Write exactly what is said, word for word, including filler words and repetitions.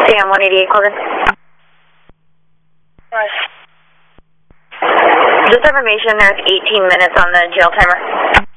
Sam one eighty-eight, call in. Right. Just information, there's eighteen minutes on the jail timer.